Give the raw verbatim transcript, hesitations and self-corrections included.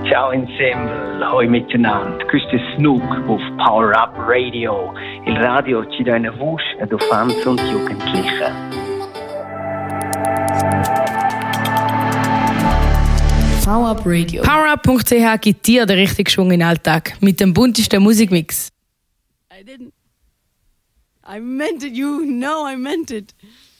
Ciao insieme, hoi miteinander. Questo è Snook auf Power Up Radio. Il radio ci dà una voce ad Fans und Jugendliche. Power Up Radio. PowerUp punkt c h gibt dir den richtigen Schwung in den Alltag mit dem buntesten Musikmix. I didn't. I meant it, you know I meant it.